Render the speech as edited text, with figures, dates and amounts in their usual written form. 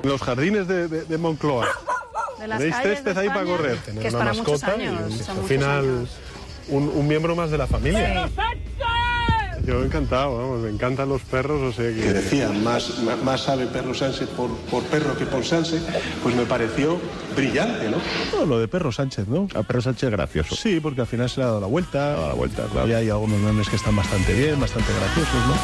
Los jardines de Moncloa. Tenéis césped ahí para correr. Que es para muchos años. Al final, un miembro más de la familia. Yo encantado, vamos, me encantan los perros, o sea que... Que decían, más sabe Perro Sánchez por perro que por Sánchez, pues me pareció brillante, ¿no? No, lo de Perro Sánchez, ¿no? A Perro Sánchez gracioso. Sí, porque al final se le ha dado la vuelta. A la vuelta, claro. Y hay algunos memes que están bastante bien, bastante graciosos, ¿no?